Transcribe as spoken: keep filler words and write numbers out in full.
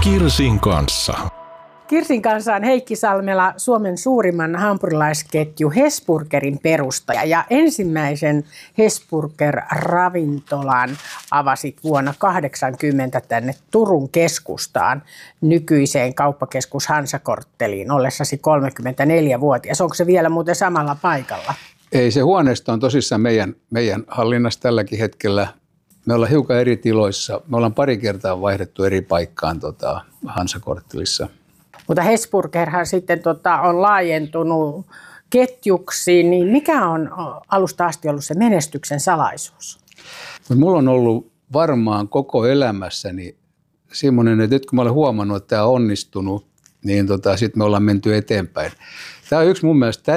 Kirsin kanssa. Kirsin kanssa on Heikki Salmela, Suomen suurimman hampurilaisketju Hesburgerin perustaja. Ja ensimmäisen Hesburger-ravintolan avasit vuonna tuhatyhdeksänsataakahdeksankymmentä tänne Turun keskustaan, nykyiseen kauppakeskus Hansakortteliin, ollessasi kolmekymmentäneljävuotias. Onko se vielä muuten samalla paikalla? Ei, se huoneisto on tosissaan meidän, meidän hallinnassa tälläkin hetkellä. Me ollaan hiukan eri tiloissa. Me ollaan pari kertaa vaihdettu eri paikkaan tota, Hansakorttelissa. Mutta Hesburgerhan sitten tota, on laajentunut ketjuksi, niin mikä on alusta asti ollut se menestyksen salaisuus? Mulla on ollut varmaan koko elämässäni semmoinen, että nyt kun mä olen huomannut, että tämä on onnistunut, niin tota, sitten me ollaan menty eteenpäin. Tämä on yksi mun mielestä